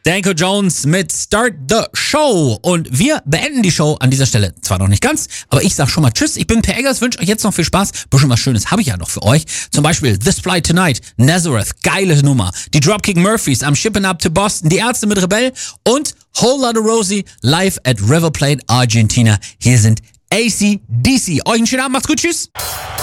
Danko Jones mit Start the Show. Und wir beenden die Show an dieser Stelle zwar noch nicht ganz, aber ich sag schon mal Tschüss. Ich bin Per Eggers, wünsche euch jetzt noch viel Spaß. Bisschen was Schönes habe ich ja noch für euch. Zum Beispiel This Flight Tonight, Nazareth, geile Nummer. Die Dropkick Murphys, I'm Shipping Up to Boston, die Ärzte mit Rebell und Whole Lotta Rosie live at River Plate, Argentina. Hier sind AC/DC. Euch einen schönen Abend, macht's gut, tschüss.